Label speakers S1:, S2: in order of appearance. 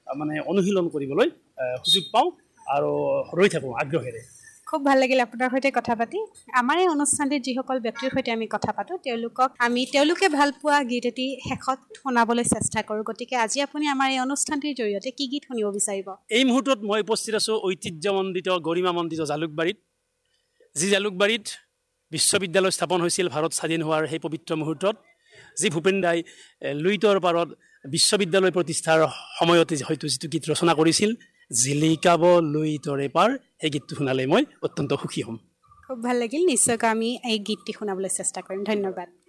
S1: মানে অনুশীলন কৰিবলৈ সুযোগ পাওঁ আৰু ৰৈ থাকোঁ আগ্ৰহেৰে।
S2: খুব ভাল লাগিল আপোনাৰ সৈতে কথা পাতি। আমাৰ এই অনুষ্ঠানটিত যিসকল ব্যক্তিৰ সৈতে আমি কথা পাতোঁ তেওঁলোকে ভাল পোৱা গীত এটি শেষত শুনাবলৈ চেষ্টা কৰোঁ। গতিকে আজি আপুনি আমাৰ এই অনুষ্ঠানটিৰ জৰিয়তে কি গীত শুনিব বিচাৰিব?
S1: এই মুহূৰ্তত মই উপস্থিত আছোঁ ঐতিহ্যমণ্ডিত গৰিমামণ্ডিত জালুকবাৰীত, যি জালুকবাৰীত বিশ্ববিদ্যালয় স্থাপন হৈছিল ভাৰত স্বাধীন হোৱাৰ সেই পবিত্ৰ মুহূৰ্তত, যি ভূপেন দাই লুইতৰ পাৰত বিশ্ববিদ্যালয় প্ৰতিষ্ঠাৰ সময়তে হয়তো যিটো গীত ৰচনা কৰিছিল, জিলিকাব লুইতৰে পাৰ, সেই গীতটো শুনালে মই অত্যন্ত সুখী হ'ম।
S2: খুব ভাল লাগিল, নিশ্চয়কৈ আমি এই গীতটি শুনাবলৈ চেষ্টা কৰিম। ধন্যবাদ।